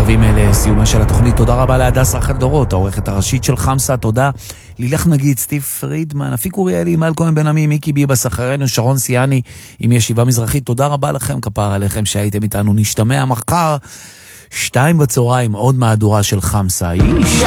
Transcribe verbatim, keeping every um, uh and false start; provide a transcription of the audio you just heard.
קרובים לסיומה של התוכנית. תודה רבה להדס רחל דורות, העורכת הראשית של חמסה. תודה לילך נגיד, סטיב פרידמן, אפיק אוריאלי, מל כהן בן עמי, מיקי ביבס אחרינו, שרון סיאני עם ישיבה מזרחית. תודה רבה לכם, כפר עליכם שהייתם איתנו. נשתמע מחר שתיים בצהריים, עוד מהדורה של חמסה. איש